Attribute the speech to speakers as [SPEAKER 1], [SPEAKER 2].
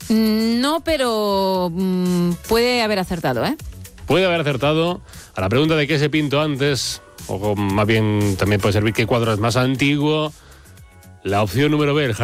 [SPEAKER 1] No, pero puede haber acertado, ¿eh?
[SPEAKER 2] Puede haber acertado. A la pregunta de qué se pintó antes, o más bien también puede servir qué cuadro es más antiguo, la opción número B, el